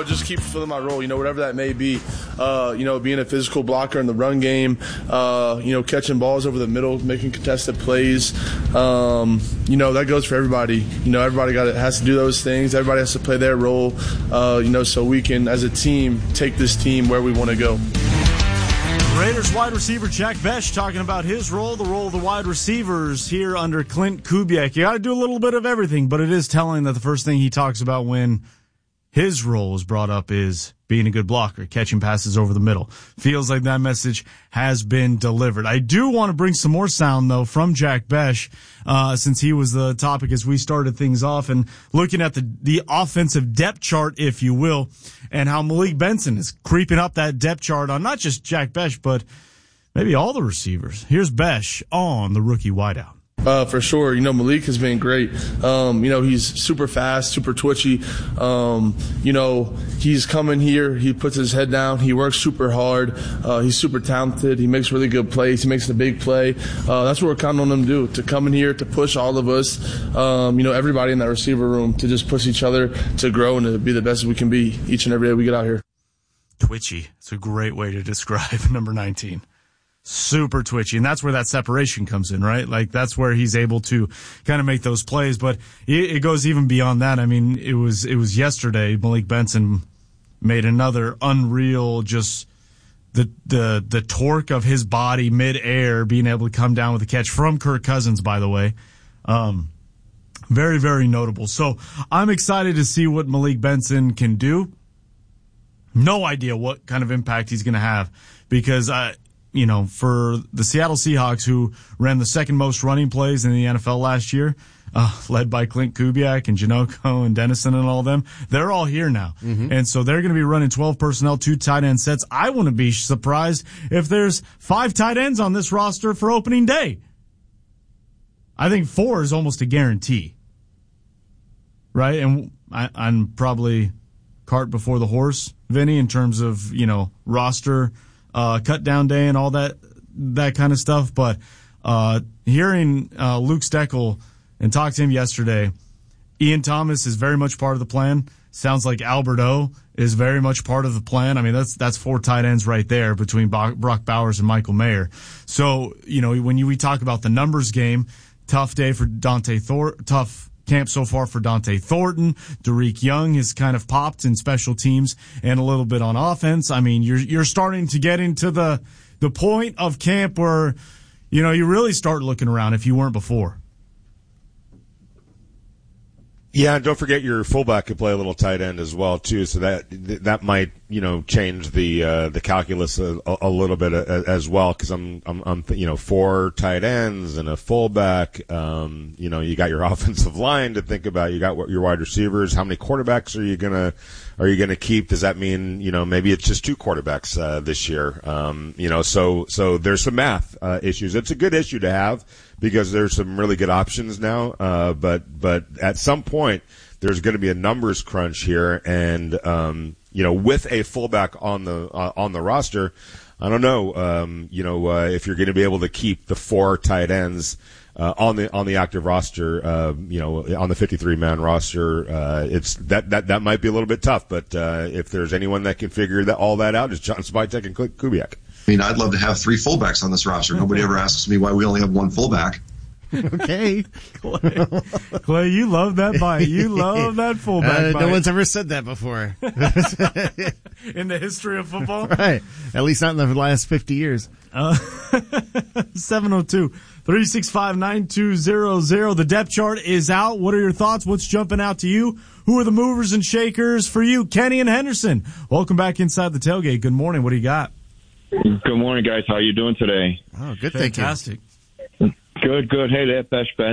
just keep fulfilling my role, whatever that may be. Being a physical blocker in the run game, catching balls over the middle, making contested plays. That goes for everybody. Everybody has to do those things. Everybody has to play their role, so we can, as a team, take this team where we want to go. Raiders wide receiver Jack Bech talking about his role, the role of the wide receivers here under Clint Kubiak. You got to do a little bit of everything, but it is telling that the first thing he talks about when his role is brought up is being a good blocker, catching passes over the middle. Feels like that message has been delivered. I do want to bring some more sound, though, from Jack Bech, since he was the topic as we started things off, and looking at the offensive depth chart, if you will, and how Malik Benson is creeping up that depth chart on not just Jack Bech, but maybe all the receivers. Here's Bech on the rookie wideout. For sure. Malik has been great. He's super fast, super twitchy. He's coming here. He puts his head down. He works super hard. He's super talented. He makes really good plays. He makes the big play. That's what we're counting on him to come in here, to push all of us, everybody in that receiver room, to just push each other to grow and to be the best we can be each and every day we get out here. Twitchy. It's a great way to describe number 19. Super twitchy, and that's where that separation comes in, right? Like, that's where he's able to kind of make those plays, but it goes even beyond that. I mean, it was yesterday, Malik Benson made another unreal, just the torque of his body mid-air, being able to come down with a catch from Kirk Cousins, by the way. Very, very notable. So I'm excited to see what Malik Benson can do. No idea what kind of impact he's going to have, because for the Seattle Seahawks, who ran the second most running plays in the NFL last year, led by Clint Kubiak and Janocko and Dennison and all of them, they're all here now. Mm-hmm. And so they're going to be running 12 personnel, 2 tight end sets. I wouldn't be surprised if there's 5 tight ends on this roster for opening day. I think 4 is almost a guarantee. Right? And I'm probably cart before the horse, Vinny, in terms of, roster cut down day and all that kind of stuff. But hearing Luke Steckel and talk to him yesterday, Ian Thomas is very much part of the plan. Sounds like Albert O is very much part of the plan. I mean, that's 4 tight ends right there between Brock Bowers and Michael Mayer. So, when we talk about the numbers game, tough day for tough camp so far for Dante Thornton. Derek Young has kind of popped in special teams and a little bit on offense. I mean, you're starting to get into the point of camp where, you really start looking around if you weren't before. Yeah, and don't forget your fullback could play a little tight end as well too. So that might change the calculus a little bit as well, because I'm 4 tight ends and a fullback. You got your offensive line to think about. You got your wide receivers. How many quarterbacks are you gonna keep? Does that mean maybe it's just 2 quarterbacks this year? So there's some math issues. It's a good issue to have, because there's some really good options now. But at some point, there's going to be a numbers crunch here, and with a fullback on the roster, I don't know, if you're going to be able to keep the 4 tight ends on the active roster, on the 53-man roster. It's that might be a little bit tough, but if there's anyone that can figure all that out, it's John Spytek and Clint Kubiak. I mean, I'd love to have 3 fullbacks on this roster. Nobody ever asks me why we only have 1 fullback. Okay. Clay, you love that bite. You love that fullback bite. No one's ever said that before. In the history of football? Right. At least not in the last 50 years. 702-365-9200. The depth chart is out. What are your thoughts? What's jumping out to you? Who are the movers and shakers for you? Kenny and Henderson. Welcome back inside the tailgate. Good morning. What do you got? Good morning, guys. How are you doing today? Oh, good. Fantastic. Good. Hey there, Bech Ben.